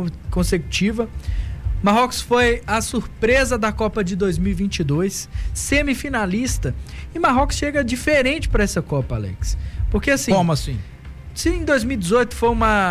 consecutiva. Marrocos foi a surpresa da Copa de 2022, semifinalista, e Marrocos chega diferente para essa Copa, Alex. Porque assim... Como assim? Se em 2018 foi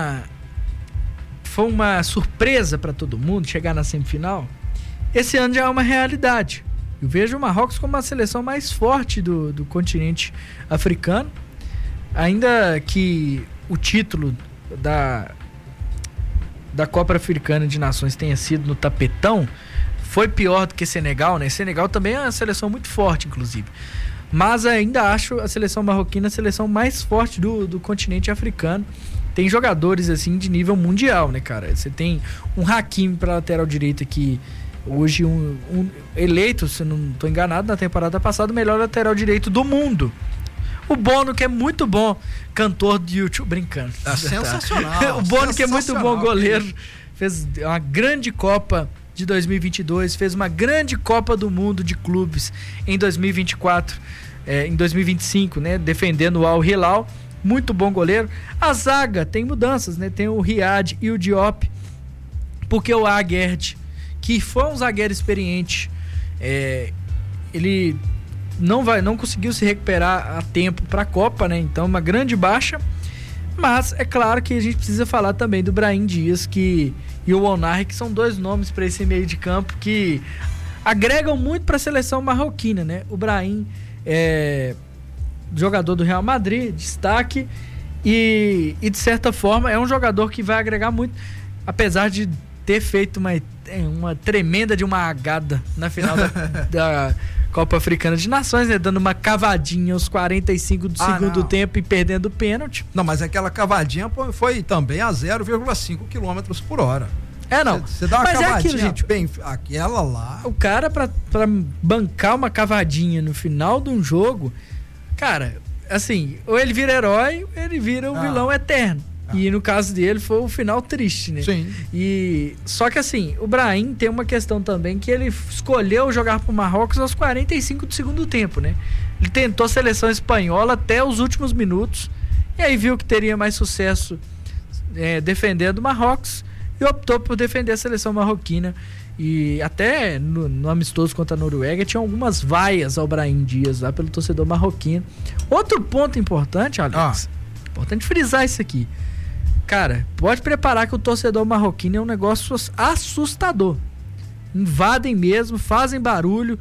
uma surpresa para todo mundo chegar na semifinal, esse ano já é uma realidade. Eu vejo o Marrocos como a seleção mais forte do continente africano, ainda que o título da Copa Africana de Nações tenha sido no tapetão, foi pior do que Senegal, né? Senegal também é uma seleção muito forte, inclusive. Mas ainda acho a seleção marroquina a seleção mais forte do continente africano. Tem jogadores, assim, de nível mundial, né, cara? Você tem um Hakimi para lateral direito aqui, hoje um eleito, se não estou enganado, na temporada passada, o melhor lateral direito do mundo. O Bono, que é muito bom cantor de YouTube, brincando. Sensacional. O Bono, que é muito bom goleiro, fez uma grande Copa de 2022, fez uma grande Copa do Mundo de clubes em 2024, em 2025, né, defendendo o Al Hilal. Muito bom goleiro. A zaga tem mudanças, né? Tem o Riad e o Diop, porque o Aguerd, que foi um zagueiro experiente, ele não conseguiu se recuperar a tempo para a Copa, né? Então, uma grande baixa. Mas é claro que a gente precisa falar também do Brahim Dias e o Onari, que são dois nomes para esse meio de campo que agregam muito para a seleção marroquina, né? O Brahim é jogador do Real Madrid, destaque, e de certa forma é um jogador que vai agregar muito, apesar de ter feito uma tremenda de uma agada na final da Copa Africana de Nações, né, dando uma cavadinha aos 45 do segundo tempo e perdendo o pênalti. Não, mas aquela cavadinha foi também a 0,5 km por hora. Não. Você dá uma mas cavadinha, é aquilo, gente. Bem, aquela lá... O cara, pra bancar uma cavadinha no final de um jogo, cara, assim, ou ele vira herói, ou ele vira o vilão eterno. E no caso dele foi o final triste, né? Sim. Só que assim, o Brahim tem uma questão também que ele escolheu jogar pro Marrocos aos 45 do segundo tempo, né? Ele tentou a seleção espanhola até os últimos minutos, e aí viu que teria mais sucesso defendendo o Marrocos e optou por defender a seleção marroquina. E até no amistoso contra a Noruega tinha algumas vaias ao Brahim Dias lá pelo torcedor marroquino. Outro ponto importante, Alex, importante frisar isso aqui. Cara, pode preparar que o torcedor marroquino é um negócio assustador. Invadem mesmo, fazem barulho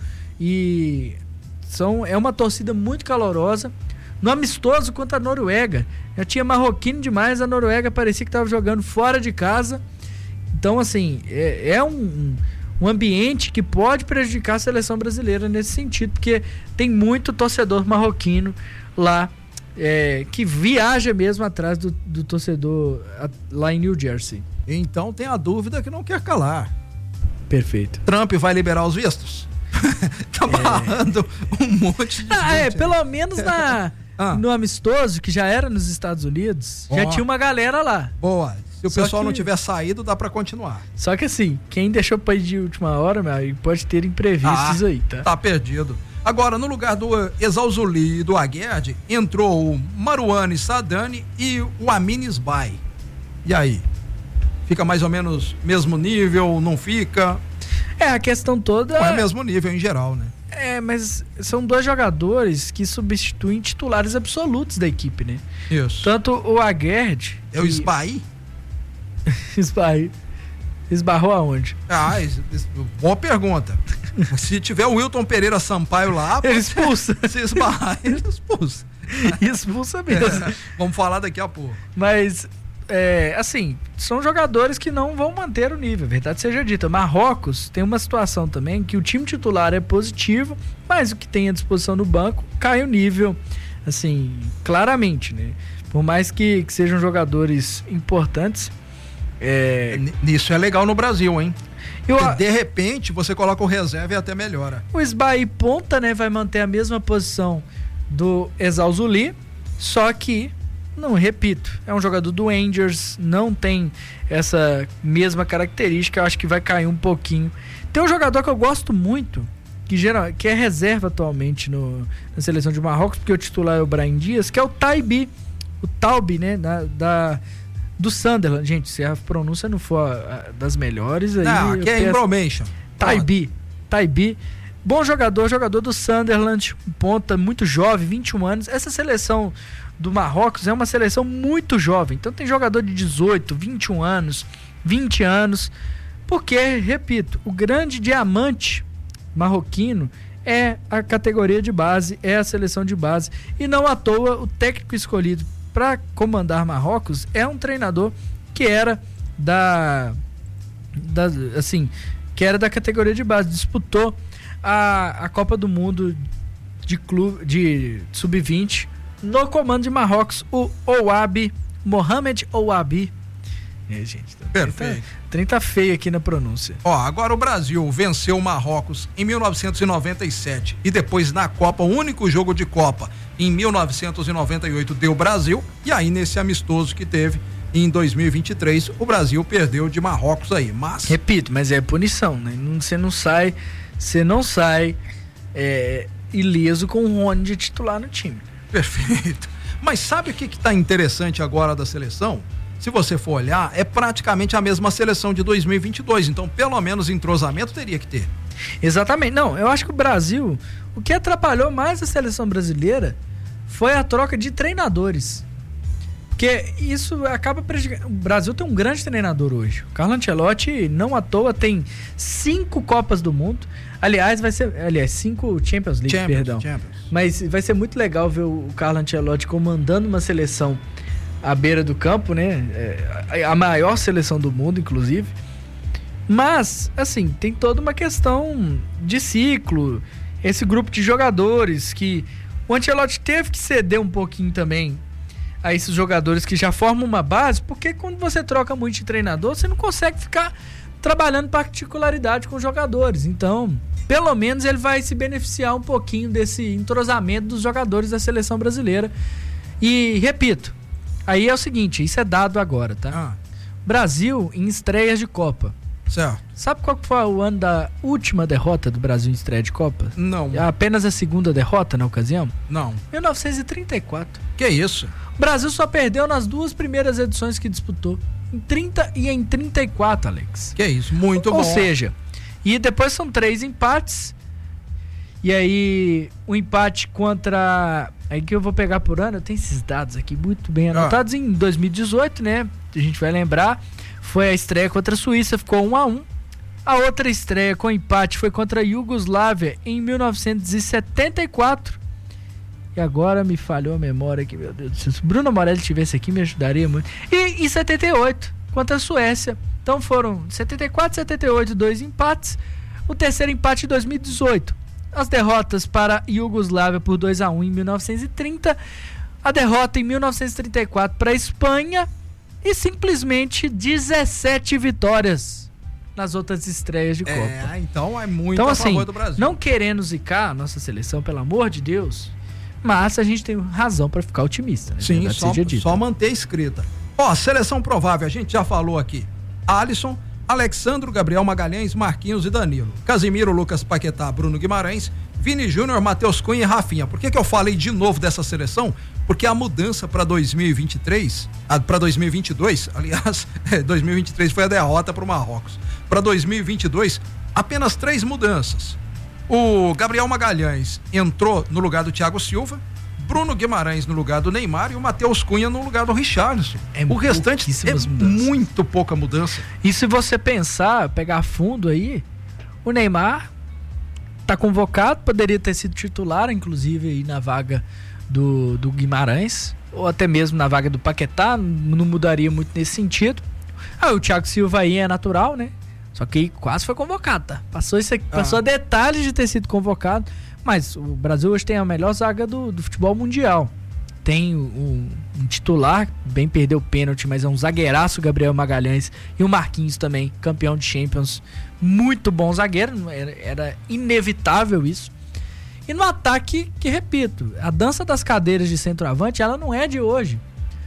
e é uma torcida muito calorosa. No amistoso contra a Noruega, já tinha marroquino demais, a Noruega parecia que estava jogando fora de casa. Então, assim, é um ambiente que pode prejudicar a seleção brasileira nesse sentido, porque tem muito torcedor marroquino lá, que viaja mesmo atrás do torcedor lá em New Jersey. Então tem a dúvida que não quer calar. Perfeito. Trump vai liberar os vistos? Tá barrando um monte de gente. Pelo menos no amistoso, que já era nos Estados Unidos, já tinha uma galera lá. Boa. Se o pessoal não tiver saído, dá pra continuar. Só que assim, quem deixou pra ir de última hora, pode ter imprevistos aí, tá? Tá perdido. Agora, no lugar do Ezzalzouli e do Aguerd, entrou o Marouane Sadani e o Amine Sbai. E aí? Fica mais ou menos mesmo nível, não fica? A questão toda... Não é mesmo nível em geral, né? Mas são dois jogadores que substituem titulares absolutos da equipe, né? Isso. Tanto o Aguerd... É o Sbai? Esbarrou aonde? Boa pergunta. Se tiver o Wilton Pereira Sampaio lá, ele expulsa. Se esbarrar, ele expulsa. Expulsa mesmo. Vamos falar daqui a pouco. Mas, assim, são jogadores que não vão manter o nível, verdade seja dita. Marrocos tem uma situação também que o time titular é positivo, mas o que tem à disposição no banco cai o nível, assim, claramente, né? Por mais que sejam jogadores importantes. Isso é legal no Brasil, hein? De repente você coloca o reserva e até melhora. O Sbai ponta, né? Vai manter a mesma posição do Ezzalzouli, só que, não repito, é um jogador do Rangers, não tem essa mesma característica, eu acho que vai cair um pouquinho. Tem um jogador que eu gosto muito, que é reserva atualmente na seleção de Marrocos, porque o titular é o Brahim Dias, que é o Taibi, né? do Sunderland. Gente, se a pronúncia não for das melhores, aí... Não, aqui é information. Taibi. Bom jogador do Sunderland, ponta, muito jovem, 21 anos. Essa seleção do Marrocos é uma seleção muito jovem. Então tem jogador de 18, 21 anos, 20 anos. Porque, repito, o grande diamante marroquino é a categoria de base, é a seleção de base. E não à toa, o técnico escolhido para comandar Marrocos é um treinador que era que era da categoria de base, disputou a Copa do Mundo de Sub-20 no comando de Marrocos, o Mohamed Ouabi. Gente, perfeito. Trem tá feio aqui na pronúncia. Agora o Brasil venceu o Marrocos em 1997 e depois na Copa, o único jogo de Copa em 1998 deu Brasil, e aí nesse amistoso que teve em 2023, o Brasil perdeu de Marrocos aí, mas... Repito, mas é punição, né? Você não sai ileso com o Rony de titular no time. Perfeito. Mas sabe o que tá interessante agora da seleção? Se você for olhar, é praticamente a mesma seleção de 2022, então pelo menos entrosamento teria que ter. Exatamente. Não, eu acho que o Brasil, o que atrapalhou mais a seleção brasileira foi a troca de treinadores. Porque isso acaba prejudicando. O Brasil tem um grande treinador hoje. O Carlo Ancelotti, não à toa, tem 5 Copas do Mundo. Aliás, 5 Champions League, perdão. Mas vai ser muito legal ver o Carlo Ancelotti comandando uma seleção à beira do campo, né? A maior seleção do mundo, inclusive. Mas, assim, tem toda uma questão de ciclo. Esse grupo de jogadores que o Ancelotti teve que ceder um pouquinho também a esses jogadores que já formam uma base, porque quando você troca muito de treinador, você não consegue ficar trabalhando particularidade com os jogadores. Então, pelo menos ele vai se beneficiar um pouquinho desse entrosamento dos jogadores da seleção brasileira. E, repito, aí é o seguinte, isso é dado agora, tá? Brasil em estreias de Copa. Certo. Sabe qual foi o ano da última derrota do Brasil em estreia de Copa? Não. Apenas a segunda derrota na ocasião? Não. 1934. Que isso? O Brasil só perdeu nas 2 primeiras edições que disputou. Em 30 e em 34, Alex. Que isso, muito bom. Ou seja, e depois são 3 empates. E aí, o empate contra... Aí que eu vou pegar por ano, eu tenho esses dados aqui muito bem anotados. Em 2018, né? A gente vai lembrar. Foi a estreia contra a Suíça, ficou 1-1. A outra estreia com empate foi contra a Iugoslávia em 1974. E agora me falhou a memória aqui, meu Deus do céu. Se o Bruno Morelli tivesse aqui, me ajudaria muito. E em 78, contra a Suécia. Então foram 74, 78, 2 empates. O terceiro empate em 2018. As derrotas para a Iugoslávia por 2-1 em 1930. A derrota em 1934 para a Espanha. E simplesmente 17 vitórias nas outras estreias de Copa. Então é muito a favor do Brasil. Não querendo zicar a nossa seleção, pelo amor de Deus, mas a gente tem razão para ficar otimista, né? Sim, só manter a escrita. Seleção provável, a gente já falou aqui. Alisson, Alexandro, Gabriel Magalhães, Marquinhos e Danilo. Casimiro, Lucas Paquetá, Bruno Guimarães, Vini Júnior, Matheus Cunha e Rafinha. Por que eu falei de novo dessa seleção? Porque a mudança para 2023, para 2022, aliás, 2023 foi a derrota para o Marrocos. Para 2022, apenas 3 mudanças. O Gabriel Magalhães entrou no lugar do Thiago Silva, Bruno Guimarães no lugar do Neymar e o Matheus Cunha no lugar do Richarlison. O restante é muito pouca mudança. E se você pensar, pegar fundo aí, o Neymar tá convocado, poderia ter sido titular, inclusive aí na vaga do Guimarães, ou até mesmo na vaga do Paquetá, não mudaria muito nesse sentido. O Thiago Silva aí é natural, né? Só que quase foi convocado, tá? Passou a detalhes de ter sido convocado, mas o Brasil hoje tem a melhor zaga do futebol mundial. Tem um titular, bem perdeu o pênalti, mas é um zagueiraço, Gabriel Magalhães, e o Marquinhos também, campeão de Champions, muito bom zagueiro, era inevitável isso. E no ataque, que repito, a dança das cadeiras de centroavante, ela não é de hoje.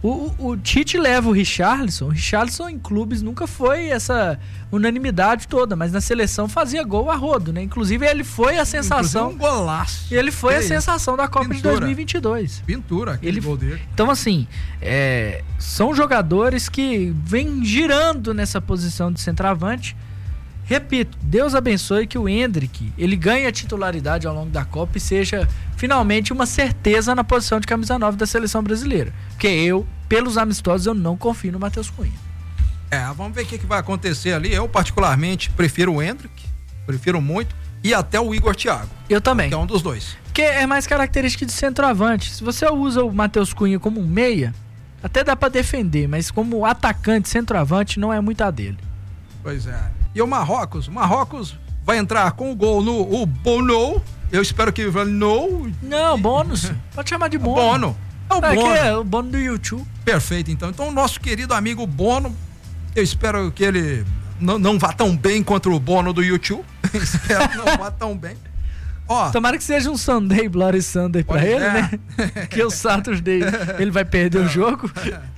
O Tite leva o Richarlison em clubes nunca foi essa unanimidade toda, mas na seleção fazia gol a rodo, né? Inclusive ele foi a sensação... Um golaço. Ele foi a sensação da Copa de 2022. Pintura, aquele gol dele. Então assim, são jogadores que vêm girando nessa posição de centroavante. Repito, Deus abençoe que o Endrick, ele ganhe a titularidade ao longo da Copa e seja finalmente uma certeza na posição de camisa 9 da seleção brasileira. Porque pelos amistosos, eu não confio no Matheus Cunha. Vamos ver o que vai acontecer ali. Eu particularmente prefiro o Endrick, prefiro muito, e até o Igor Thiago. Eu também. Que é um dos dois. Porque é mais característica de centroavante. Se você usa o Matheus Cunha como um meia, até dá pra defender, mas como atacante, centroavante, não é muito a dele. Pois é. E o Marrocos vai entrar com o gol no Bono. Eu espero que Não, bônus. Pode chamar de Bono. Bono. É o Bono. É o Bono do YouTube. Perfeito, então. Então, o nosso querido amigo Bono, eu espero que ele não vá tão bem contra o Bono do YouTube. Espero que não vá tão bem. Tomara que seja um Sunday, Bloody Sunday pra ele, né? Que o Saturday ele vai perder o jogo.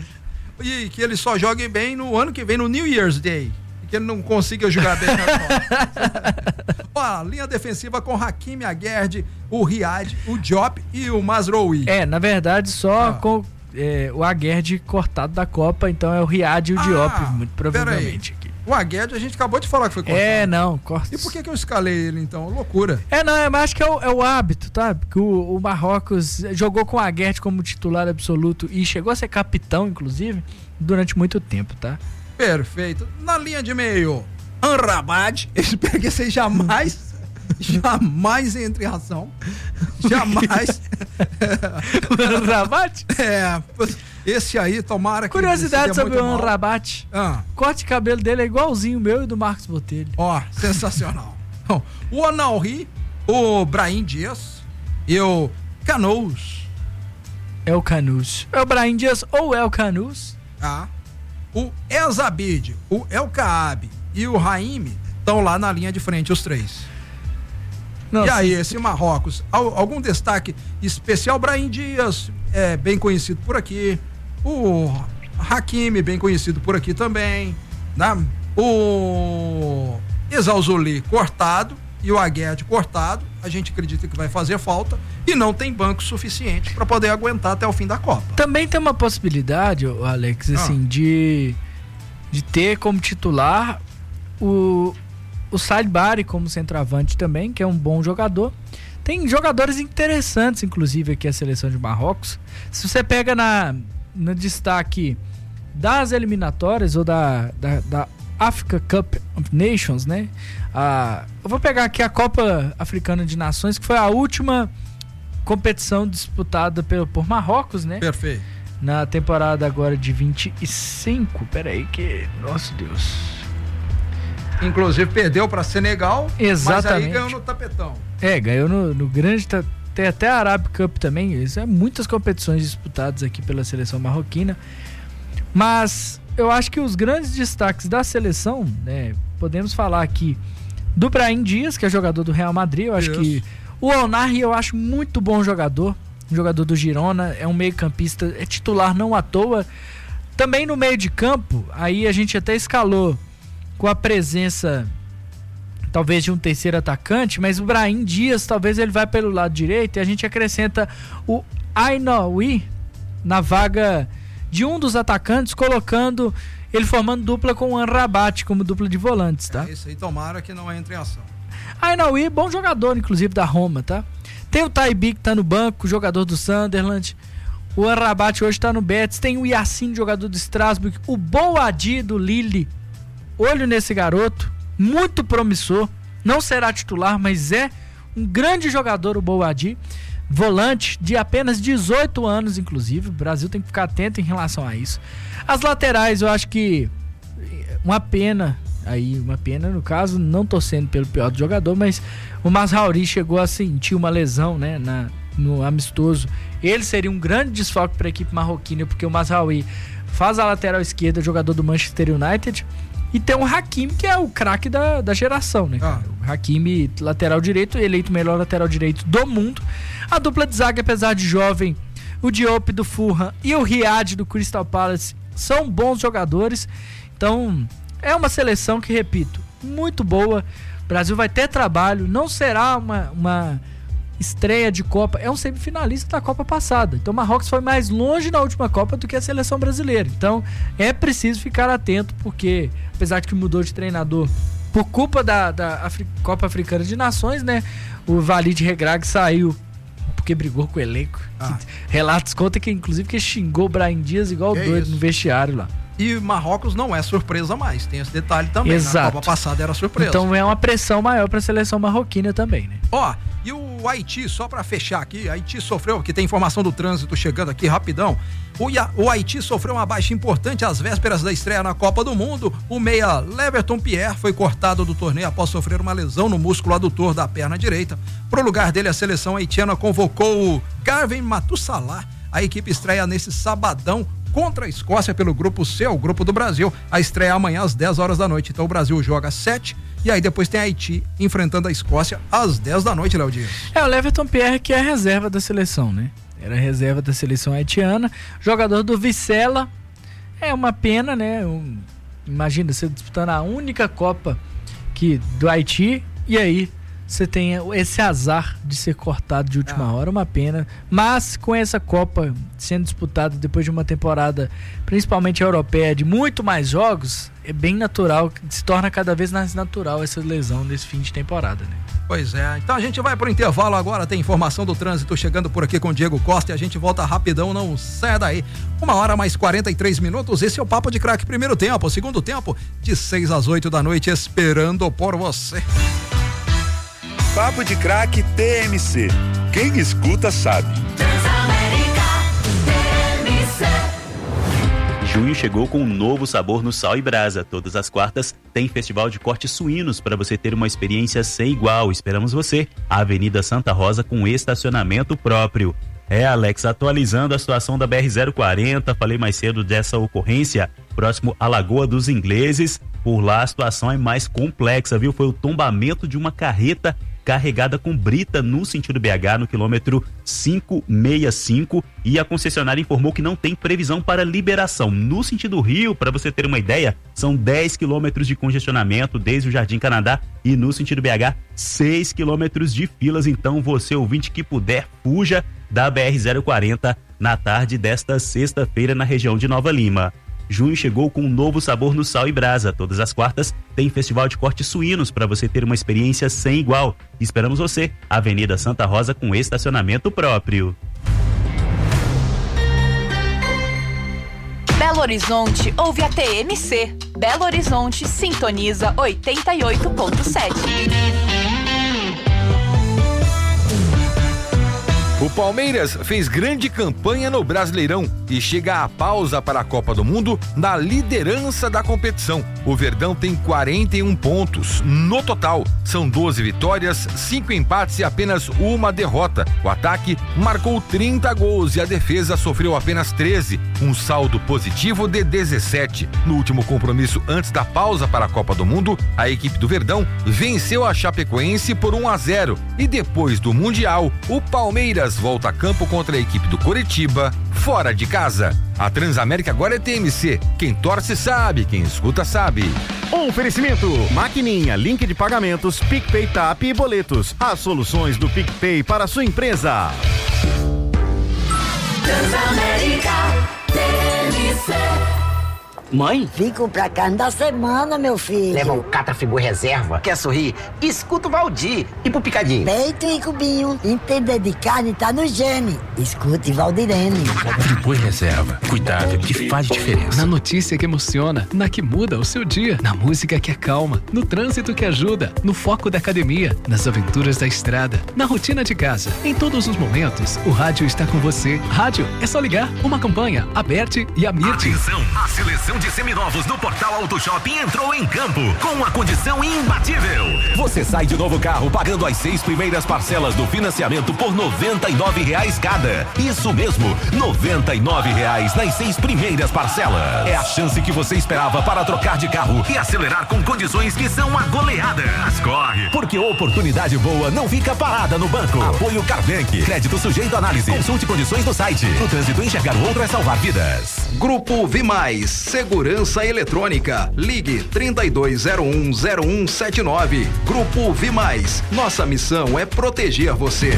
E que ele só jogue bem no ano que vem, no New Year's Day. Que ele não consiga jogar bem na Copa. Linha defensiva com Hakimi, Aguerd, o Riad, o Diop e o Mazraoui. Na verdade, só com o Aguerd cortado da Copa, então é o Riad e o Diop, muito provavelmente. Aqui. O Aguerd a gente acabou de falar que foi cortado. Corta. E por que eu escalei ele então? Loucura. Mas acho que é o hábito, tá? Porque o Marrocos jogou com o Aguerd como titular absoluto e chegou a ser capitão, inclusive, durante muito tempo, tá? Perfeito. Na linha de meio, Amrabat. Eu espero que esse jamais entre em ação. Jamais. Amrabat? Esse aí, tomara que... Curiosidade sobre o Amrabat. Corte de cabelo dele é igualzinho o meu e do Marcos Botelho. Sensacional. O Onalri, o Brahim Dias e o Canous. É o Canous. É o Brahim Dias ou é o Canous? O Elzabid, o El Kaabi e o Raimi estão lá na linha de frente, os três. Nossa. E aí, esse Marrocos, algum destaque especial? Brahim Dias, bem conhecido por aqui. O Hakimi, bem conhecido por aqui também. Né? O Exalzuli cortado e o Aguerd cortado. A gente acredita que vai fazer falta e não tem banco suficiente para poder aguentar até o fim da Copa. Também tem uma possibilidade, Alex, assim, de ter como titular o Said Bari como centroavante também, que é um bom jogador. Tem jogadores interessantes, inclusive, aqui a seleção de Marrocos. Se você pega no destaque das eliminatórias ou da Africa Cup of Nations, né? Eu vou pegar aqui a Copa Africana de Nações, que foi a última competição disputada por Marrocos, né? Perfeito. Na temporada agora de 25. Peraí que... Nossa Deus. Inclusive perdeu para Senegal. Exatamente. Mas aí ganhou no tapetão. Ganhou no grande... Tem até a Arab Cup também. Isso muitas competições disputadas aqui pela seleção marroquina. Mas... eu acho que os grandes destaques da seleção, né, podemos falar aqui do Brahim Dias, que é jogador do Real Madrid. Eu acho que o Onalri eu acho muito bom jogador, um jogador do Girona, é um meio-campista, é titular não à toa. Também no meio de campo, aí a gente até escalou com a presença talvez de um terceiro atacante, mas o Brahim Dias talvez ele vai pelo lado direito e a gente acrescenta o Ainaoui na vaga de um dos atacantes, colocando ele formando dupla com o Amrabat como dupla de volantes, tá? Isso aí, tomara que não entre em ação. Ainaoui, bom jogador, inclusive, da Roma, tá? Tem o Taibi, que tá no banco, jogador do Sunderland. O Amrabat hoje tá no Betis. Tem o Yacine, jogador do Strasbourg. O Boadi, do Lille. Olho nesse garoto, muito promissor. Não será titular, mas é um grande jogador, o Boadi. Volante de apenas 18 anos, inclusive. O Brasil tem que ficar atento em relação a isso. As laterais, eu acho que uma pena no caso, não torcendo pelo pior do jogador, mas o Mazraoui chegou a sentir uma lesão, né, no amistoso. Ele seria um grande desfalque para a equipe marroquina, porque o Mazraoui faz a lateral esquerda, jogador do Manchester United, e tem o Hakimi, que é o craque da geração, né? O Hakimi, lateral direito, eleito melhor lateral direito do mundo. A dupla de zaga, apesar de jovem, O Diop do Fulham e o Riyad do Crystal Palace são bons jogadores. Então, é uma seleção que, repito, muito boa. O Brasil vai ter trabalho, não será uma estreia de Copa, é um semifinalista da Copa passada. Então, o Marrocos foi mais longe na última Copa do que a seleção brasileira. Então, é preciso ficar atento, porque, apesar de que mudou de treinador por culpa da Copa Africana de Nações, né? O Walid Regragui saiu porque brigou com o elenco. Relatos contam que, inclusive, que xingou o Brahim Dias igual doido no vestiário lá. E Marrocos não é surpresa mais, tem esse detalhe também. Exato. Na Copa passada era surpresa. Então é uma pressão maior para a seleção marroquina também, né? E o Haiti, só para fechar aqui, Haiti sofreu, que tem informação do trânsito chegando aqui rapidão. O Haiti sofreu uma baixa importante às vésperas da estreia na Copa do Mundo. O meia Leverton Pierre foi cortado do torneio após sofrer uma lesão no músculo adutor da perna direita. Pro lugar dele, a seleção haitiana convocou o Garvin Matussalah. A equipe estreia nesse sabadão contra a Escócia pelo grupo C, o grupo do Brasil. A estreia amanhã às 10 horas da noite. Então o Brasil joga às 7 e aí depois tem a Haiti enfrentando a Escócia às 10 da noite, Léo Dias. O Leverton Pierre, que é a reserva da seleção, né? Era a reserva da seleção haitiana, jogador do Vissela. É uma pena, né? Imagina, você disputando a única Copa do Haiti e aí você tem esse azar de ser cortado de última hora, uma pena. Mas com essa Copa sendo disputada depois de uma temporada, principalmente europeia, de muito mais jogos, é bem natural, se torna cada vez mais natural essa lesão nesse fim de temporada, né? Pois é, então a gente vai pro intervalo agora, tem informação do trânsito chegando por aqui com o Diego Costa e a gente volta rapidão, não saia daí. 1h mais 43 minutos, esse é o Papo de Craque primeiro tempo, segundo tempo, de 6 às 8 da noite, esperando por você. Papo de Craque TMC. Quem escuta sabe. Junho chegou com um novo sabor no Sal e Brasa. Todas as quartas tem festival de cortes suínos para você ter uma experiência sem igual. Esperamos você. Avenida Santa Rosa com estacionamento próprio. Alex, atualizando a situação da BR-040, falei mais cedo dessa ocorrência, próximo à Lagoa dos Ingleses. Por lá a situação é mais complexa, viu? Foi o tombamento de uma carreta carregada com brita no sentido BH no quilômetro 565 e a concessionária informou que não tem previsão para liberação. No sentido Rio, para você ter uma ideia, são 10 quilômetros de congestionamento desde o Jardim Canadá e no sentido BH 6 quilômetros de filas. Então você, ouvinte que puder, fuja da BR-040 na tarde desta sexta-feira na região de Nova Lima. Junho chegou com um novo sabor no Sal e Brasa. Todas as quartas tem festival de cortes suínos para você ter uma experiência sem igual. Esperamos você. Avenida Santa Rosa com estacionamento próprio. Belo Horizonte ouve a TMC. Belo Horizonte sintoniza 88.7. O Palmeiras fez grande campanha no Brasileirão e chega à pausa para a Copa do Mundo na liderança da competição. O Verdão tem 41 pontos no total. São 12 vitórias, 5 empates e apenas uma derrota. O ataque marcou 30 gols e a defesa sofreu apenas 13, um saldo positivo de 17. No último compromisso antes da pausa para a Copa do Mundo, a equipe do Verdão venceu a Chapecoense por 1-0 e depois do Mundial, o Palmeiras volta a campo contra a equipe do Coritiba, fora de casa. A Transamérica agora é TMC. Quem torce sabe, quem escuta sabe. Oferecimento: Maquininha, link de pagamentos, PicPay, TAP e boletos. As soluções do PicPay para a sua empresa. Transamérica TMC. Mãe? Vim comprar carne da semana, meu filho. Leva um Catrafigura Reserva. Quer sorrir? Escuta o Valdir. E pro picadinho? Peito e cubinho. Entender de carne tá no gene. Escute Valdirene. Friboi Reserva. Cuidado que faz diferença. Na notícia que emociona, na que muda o seu dia, na música que acalma, no trânsito que ajuda, no foco da academia, nas aventuras da estrada, na rotina de casa. Em todos os momentos, o rádio está com você. Rádio é só ligar. Uma campanha, Aberte e Amirte. Atenção, a seleção de seminovos do Portal Auto Shopping entrou em campo com uma condição imbatível. Você sai de novo carro pagando as 6 primeiras parcelas do financiamento por R$ 99,00 cada. Isso mesmo, R$ 99,00 nas 6 primeiras parcelas. É a chance que você esperava para trocar de carro e acelerar com condições que são a goleada. Mas corre, porque oportunidade boa não fica parada no banco. Apoio Carbank, crédito sujeito à análise. Consulte condições no site. No trânsito, enxergar o outro é salvar vidas. Grupo Vimais, Segurança Eletrônica. Ligue 32010179. Grupo Vimais. Nossa missão é proteger você.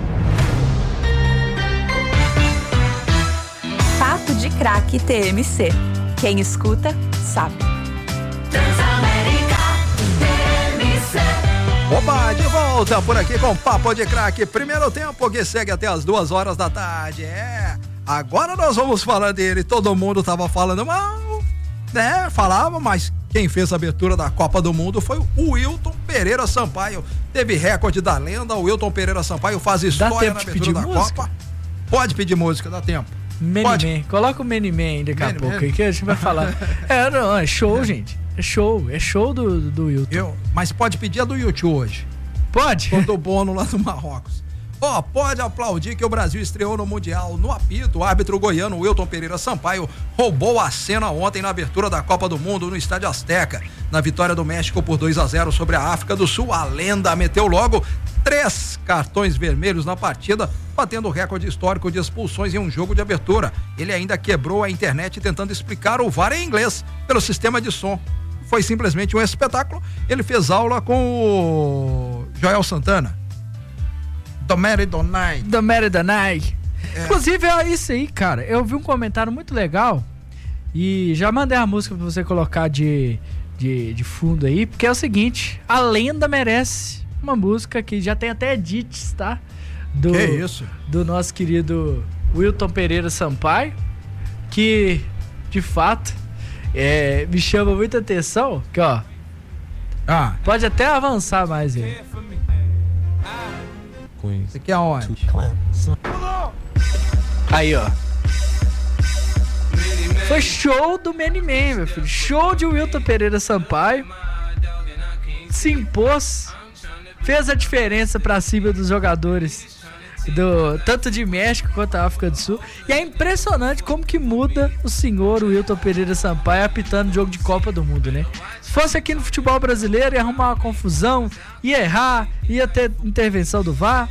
Papo de Craque TMC. Quem escuta, sabe. Transamérica TMC. Opa, de volta por aqui com Papo de Craque. Primeiro tempo que segue até as 2h da tarde. Agora nós vamos falar dele. Todo mundo tava falando mal, né? Falava, mas quem fez a abertura da Copa do Mundo foi o Wilton Pereira Sampaio. Teve recorde da lenda. O Wilton Pereira Sampaio faz história na abertura da Copa. Pode pedir música, dá tempo. Many-Man. Coloca o Many-Man daqui a pouco aí que a gente vai falar. É show, gente. É show do Wilton. Mas pode pedir a do YouTube hoje. Pode? Contou o Bono lá do Marrocos. Pode aplaudir que o Brasil estreou no Mundial. No apito, o árbitro goiano Wilton Pereira Sampaio roubou a cena ontem na abertura da Copa do Mundo no Estádio Azteca. Na vitória do México por 2-0 sobre a África do Sul, a lenda meteu logo 3 cartões vermelhos na partida, batendo o recorde histórico de expulsões em um jogo de abertura. Ele ainda quebrou a internet tentando explicar o VAR em inglês pelo sistema de som. Foi simplesmente um espetáculo. Ele fez aula com o Joel Santana. Domere Donai. Inclusive, é isso aí, cara. Eu vi um comentário muito legal e já mandei a música pra você colocar de fundo aí, porque é o seguinte: a lenda merece uma música que já tem até edits, tá? Que isso? Do nosso querido Wilton Pereira Sampaio, que de fato me chama muita atenção. Que, ó, pode até avançar mais aí. Isso aqui é onde? Aí, ó. Foi show do Many-Man, meu filho. Show de Wilton Pereira Sampaio. Se impôs. Fez a diferença pra cima dos jogadores tanto de México quanto da África do Sul. E é impressionante como que muda o senhor Wilton Pereira Sampaio apitando jogo de Copa do Mundo, né? Se fosse aqui no futebol brasileiro, ia arrumar uma confusão, ia errar, ia ter intervenção do VAR.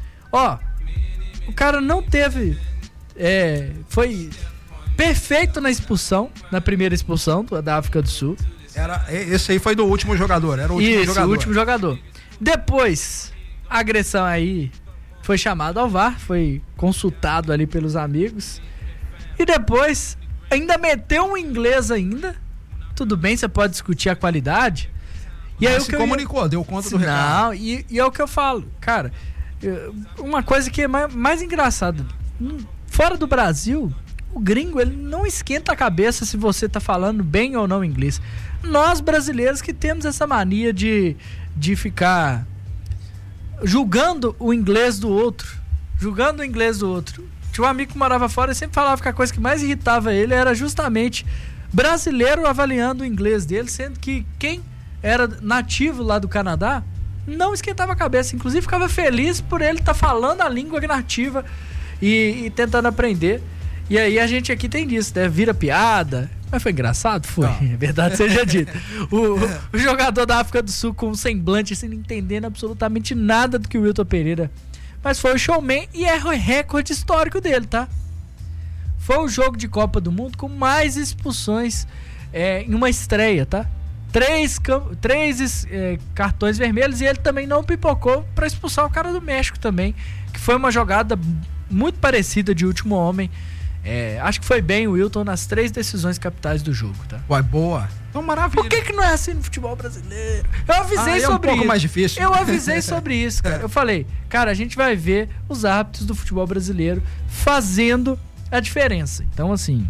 O cara não teve... foi perfeito na expulsão, na primeira expulsão da África do Sul. Esse aí foi do último jogador, era o último jogador. O último jogador. Depois, a agressão aí foi chamado ao VAR, foi consultado ali pelos amigos. E depois, ainda meteu um inglês ainda. Tudo bem, você pode discutir a qualidade. E aí, se comunicou, deu conta do recado. Não, e é o que eu falo, cara. Uma coisa que é mais engraçada. Fora do Brasil, o gringo, ele não esquenta a cabeça se você tá falando bem ou não inglês. Nós, brasileiros, que temos essa mania de ficar julgando o inglês do outro. Tinha um amigo que morava fora e sempre falava que a coisa que mais irritava ele era justamente brasileiro avaliando o inglês dele, sendo que quem era nativo lá do Canadá não esquentava a cabeça, inclusive ficava feliz por ele estar falando a língua nativa e tentando aprender. E aí a gente aqui tem disso, né? Vira piada. Mas foi engraçado? Foi, é verdade seja dito. O jogador da África do Sul com um semblante sem entendendo absolutamente nada do que o Wilton Pereira. Mas foi o showman e é o recorde histórico dele, tá? Foi o jogo de Copa do Mundo com mais expulsões em uma estreia, tá? 3 cartões vermelhos, e ele também não pipocou para expulsar o cara do México também, que foi uma jogada muito parecida de último homem. Acho que foi bem o Wilton nas 3 decisões capitais do jogo, tá? Ué, boa. Então, maravilha. Por que não é assim no futebol brasileiro? Eu avisei sobre isso. É um pouco mais difícil. Eu avisei sobre isso, cara. Eu falei, cara, a gente vai ver os árbitros do futebol brasileiro fazendo a diferença. Então, assim,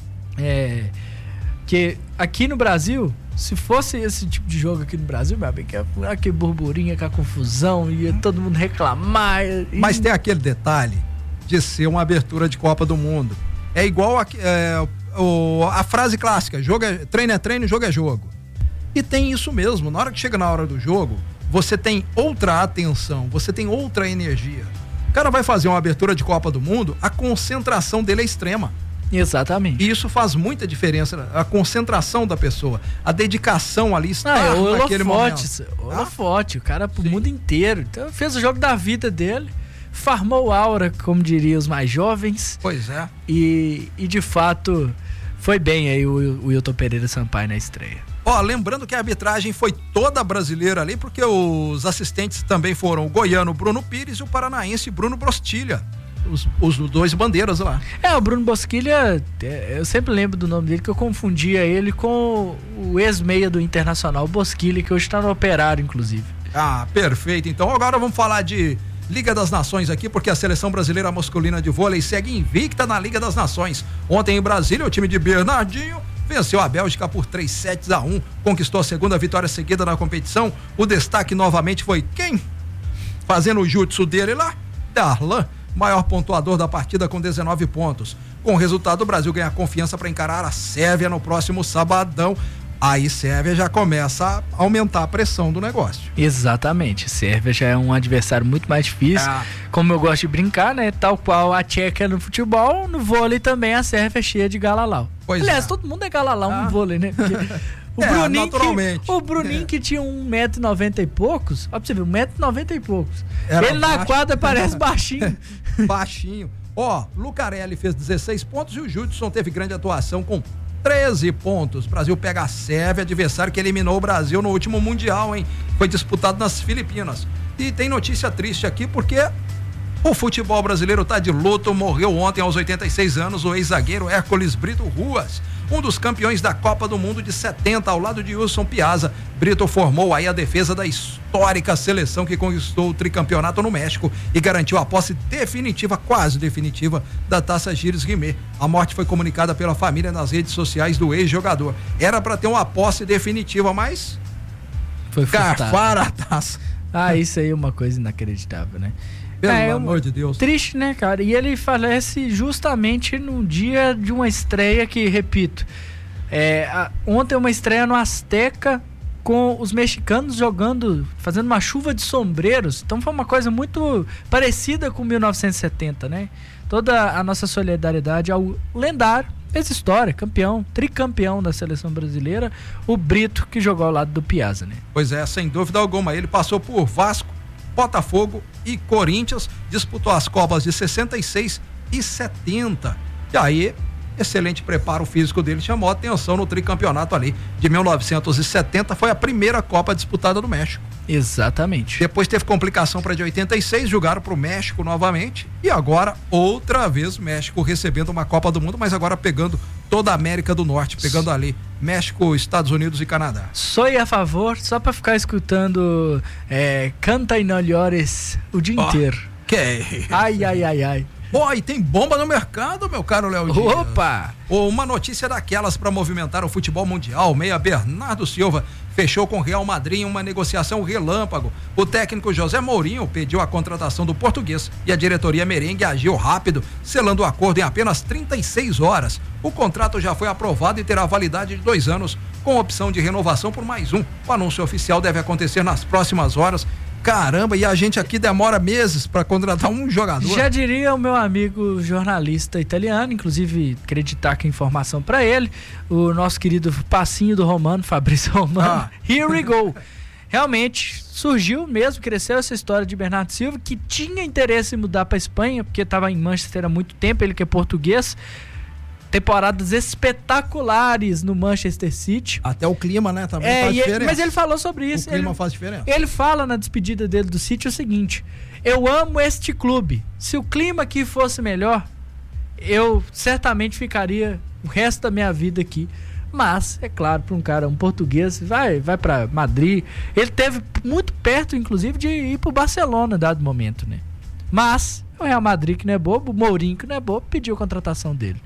que aqui no Brasil, se fosse esse tipo de jogo aqui no Brasil, meu amigo, aquele burburinho, com a confusão, ia todo mundo reclamar. Mas tem aquele detalhe de ser uma abertura de Copa do Mundo. É igual a frase clássica, treino é treino, jogo é jogo. E tem isso mesmo, na hora que chega na hora do jogo, você tem outra atenção, você tem outra energia. O cara vai fazer uma abertura de Copa do Mundo, a concentração dele é extrema. Exatamente. E isso faz muita diferença, a concentração da pessoa, a dedicação ali, estar naquele momento. O cara pro mundo inteiro. Então fez o jogo da vida dele, farmou aura, como diriam os mais jovens. Pois é. E de fato, foi bem aí o Wilton Pereira Sampaio na estreia. Lembrando que a arbitragem foi toda brasileira ali, porque os assistentes também foram o goiano Bruno Pires e o paranaense Bruno Brostilha. Os dois bandeiras lá. O Bruno Bosquilha, eu sempre lembro do nome dele, que eu confundia ele com o ex-meia do Internacional, Bosquilha, que hoje está no Operário, inclusive. Perfeito. Então agora vamos falar de Liga das Nações aqui, porque a seleção brasileira masculina de vôlei segue invicta na Liga das Nações. Ontem em Brasília, o time de Bernardinho venceu a Bélgica por 3-1, conquistou a segunda vitória seguida na competição. O destaque novamente foi quem? Fazendo o jutsu dele lá, Darlan, maior pontuador da partida com 19 pontos. Com o resultado, o Brasil ganha confiança para encarar a Sérvia no próximo sabadão. Aí Sérvia já começa a aumentar a pressão do negócio. Exatamente, Sérvia já é um adversário muito mais difícil. Como eu gosto de brincar, né? Tal qual a Tcheca no futebol, no vôlei também a Sérvia é cheia de galalau. Aliás, todo mundo é galalau no vôlei, né? Porque o Bruninho que tinha 1,90m e poucos, ó pra você ver, 1,90m e poucos. Ele na quadra parece baixinho. Baixinho. Lucarelli fez 16 pontos e o Judson teve grande atuação com 13 pontos. O Brasil pega a Sérvia, adversário que eliminou o Brasil no último Mundial, hein? Foi disputado nas Filipinas. E tem notícia triste aqui porque o futebol brasileiro tá de luto. Morreu ontem aos 86 anos o ex-zagueiro Hércules Brito Ruas, um dos campeões da Copa do Mundo de 70, ao lado de Wilson Piazza. Brito formou aí a defesa da histórica seleção que conquistou o tricampeonato no México e garantiu a posse definitiva, quase definitiva, da Taça Gilles Rimet. A morte foi comunicada pela família nas redes sociais do ex-jogador. Era para ter uma posse definitiva, mas foi garfar a taça. Isso aí é uma coisa inacreditável, né? Pelo amor de Deus. Triste, né, cara? E ele falece justamente no dia de uma estreia que, repito, ontem uma estreia no Azteca com os mexicanos jogando, fazendo uma chuva de sombreros. Então foi uma coisa muito parecida com 1970, né? Toda a nossa solidariedade ao lendário, essa história, tricampeão da seleção brasileira, o Brito, que jogou ao lado do Piazza, né? Pois é, sem dúvida alguma. Ele passou por Vasco, Botafogo e Corinthians, disputou as Copas de 66 e 70. E aí, excelente preparo físico dele chamou a atenção no tricampeonato ali de 1970, foi a primeira Copa disputada no México. Exatamente. Depois teve complicação para de 86, jogaram para o México novamente e agora outra vez México recebendo uma Copa do Mundo, mas agora pegando toda a América do Norte, pegando ali México, Estados Unidos e Canadá. Sou a favor, só para ficar escutando Canta e Não Llores o dia inteiro. Ai. E tem bomba no mercado, meu caro Léo Dias. Opa! Uma notícia daquelas para movimentar o futebol mundial. Meia Bernardo Silva fechou com o Real Madrid em uma negociação relâmpago. O técnico José Mourinho pediu a contratação do português e a diretoria merengue agiu rápido, selando o acordo em apenas 36 horas. O contrato já foi aprovado e terá validade de 2 anos, com opção de renovação por mais um. O anúncio oficial deve acontecer nas próximas horas. Caramba, e a gente aqui demora meses para contratar um jogador. Já diria o meu amigo jornalista italiano, inclusive acreditar que informação para ele, o nosso querido passinho do Romano, Fabrício Romano. Here we go. Realmente surgiu mesmo, cresceu essa história de Bernardo Silva, que tinha interesse em mudar para Espanha, porque estava em Manchester há muito tempo, ele que é português. Temporadas espetaculares no Manchester City. Até o clima, né? Também faz diferença. Mas ele falou sobre isso. O clima faz diferença. Ele fala na despedida dele do City o seguinte: eu amo este clube. Se o clima aqui fosse melhor, eu certamente ficaria o resto da minha vida aqui. Mas, é claro, para um português, vai para Madrid. Ele teve muito perto, inclusive, de ir para o Barcelona, dado momento, né? Mas, o Real Madrid, que não é bobo, o Mourinho, que não é bobo, pediu a contratação dele.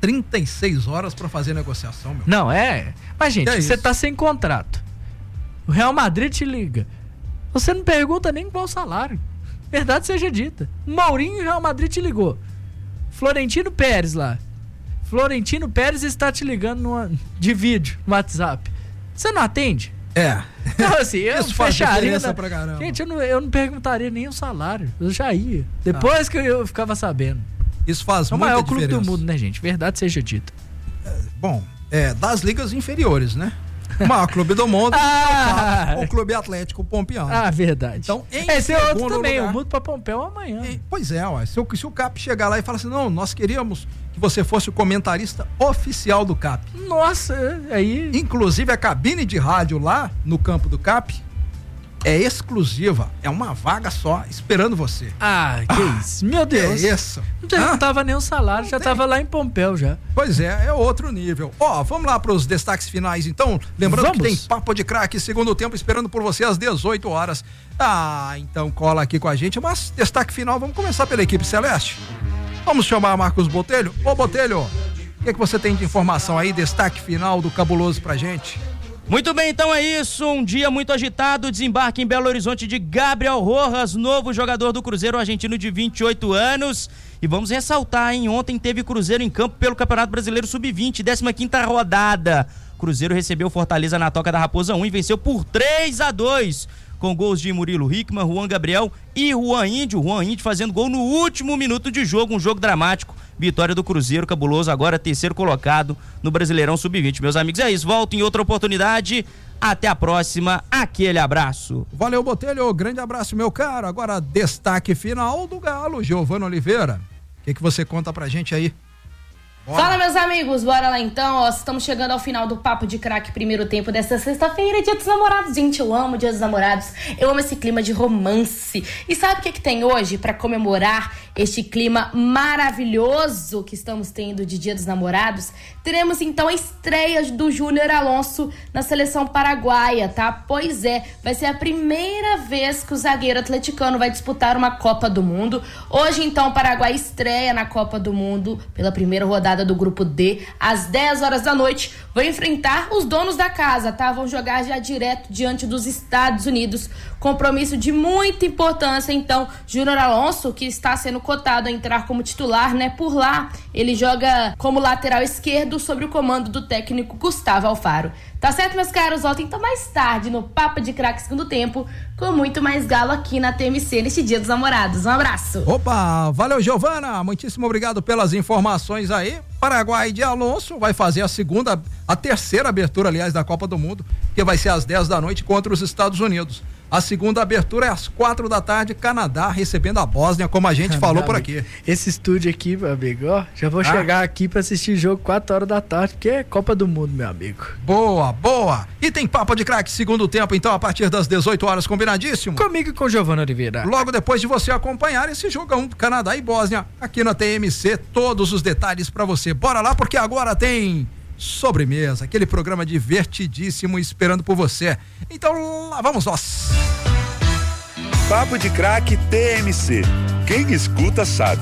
36 horas para fazer negociação, meu. Não, mas, gente, você tá sem contrato. O Real Madrid te liga. Você não pergunta nem qual o salário. Verdade seja dita. O Mourinho e o Real Madrid te ligou. Florentino Pérez lá. Florentino Pérez está te ligando de vídeo no WhatsApp. Você não atende? Então, assim, eu fecharia. Pra caramba. Gente, eu não perguntaria nem o salário. Eu já ia. Depois que eu ficava sabendo. Isso faz muita diferença. É o maior clube do mundo, né, gente? Verdade seja dita. Bom, das ligas inferiores, né? O maior clube do mundo é o Clube Atlético Pompeano. Verdade. Então, esse é outro também, lugar, eu mudo pra Pompeu amanhã. Pois é, ué, se o CAP chegar lá e falar assim, não, nós queríamos que você fosse o comentarista oficial do CAP. Nossa, aí... Inclusive a cabine de rádio lá no campo do CAP é exclusiva, é uma vaga só, esperando você. Que isso, meu Deus. É isso. Não perguntava nem o salário, já tava lá em Pompeu já. Pois é outro nível. Vamos lá para os destaques finais então, lembrando que tem Papo de Craque, segundo tempo, esperando por você às 18 horas. Então cola aqui com a gente, mas destaque final, vamos começar pela equipe celeste. Vamos chamar Marcos Botelho. Ô Botelho, o que você tem de informação aí, destaque final do Cabuloso pra gente? Muito bem, então é isso, um dia muito agitado, desembarque em Belo Horizonte de Gabriel Rojas, novo jogador do Cruzeiro, argentino de 28 anos, e vamos ressaltar, ontem teve Cruzeiro em campo pelo Campeonato Brasileiro Sub-20, 15ª rodada, Cruzeiro recebeu Fortaleza na Toca da Raposa 1 e venceu por 3-2, com gols de Murilo Hickman, Juan Gabriel e Juan Índio fazendo gol no último minuto de jogo, um jogo dramático. Vitória do Cruzeiro, cabuloso, agora terceiro colocado no Brasileirão Sub-20. Meus amigos, é isso. Volto em outra oportunidade. Até a próxima. Aquele abraço. Valeu, Botelho. Grande abraço, meu caro. Agora, destaque final do Galo, Giovana Oliveira. O que você conta pra gente aí? Bora. Fala, meus amigos, bora lá então. Estamos chegando ao final do Papo de Craque, primeiro tempo desta sexta-feira, Dia dos Namorados. Gente, eu amo Dia dos Namorados, eu amo esse clima de romance. E sabe o que tem hoje para comemorar este clima maravilhoso que estamos tendo de Dia dos Namorados? Teremos então a estreia do Júnior Alonso na seleção paraguaia, tá? Pois é, vai ser a primeira vez que o zagueiro atleticano vai disputar uma Copa do Mundo. Hoje então o Paraguai estreia na Copa do Mundo pela primeira rodada do grupo D, às 10 horas da noite, vão enfrentar os donos da casa, tá? Vão jogar já direto diante dos Estados Unidos, compromisso de muita importância, então, Júnior Alonso, que está sendo cotado a entrar como titular, né? Por lá, ele joga como lateral esquerdo sob o comando do técnico Gustavo Alfaro. Tá certo, meus caros? Voltem então mais tarde no Papo de Craque segundo tempo, com muito mais galo aqui na TMC neste Dia dos Namorados. Um abraço. Opa, valeu, Giovana. Muitíssimo obrigado pelas informações aí. Paraguai de Alonso vai fazer a terceira abertura, aliás, da Copa do Mundo, que vai ser às 10 da noite contra os Estados Unidos. A segunda abertura é às 4 da tarde, Canadá recebendo a Bósnia, como a gente falou por aqui. Esse estúdio aqui, meu amigo, ó, já vou chegar aqui pra assistir jogo 4 horas da tarde, porque é Copa do Mundo, meu amigo. Boa, boa. E tem Papo de Craque segundo tempo, então, a partir das 18 horas, combinadíssimo? Comigo e com Giovana Oliveira. Logo depois de você acompanhar esse jogão Canadá e Bósnia, aqui na TMC, todos os detalhes pra você. Bora lá, porque agora tem Sobremesa, aquele programa divertidíssimo esperando por você. Então, lá vamos nós. Papo de Craque TMC. Quem escuta sabe.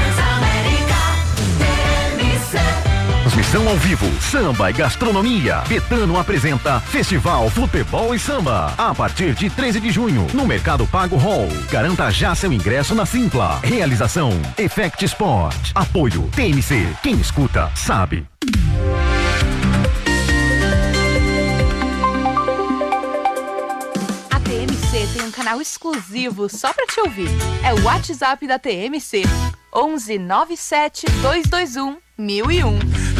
Transmissão ao vivo, samba e gastronomia. Betano apresenta Festival Futebol e Samba. A partir de 13 de junho, no Mercado Pago Hall. Garanta já seu ingresso na Simpla. Realização Effect Sport. Apoio TMC. Quem escuta sabe. A TMC tem um canal exclusivo só pra te ouvir. É o WhatsApp da TMC. 11 97 221 1001.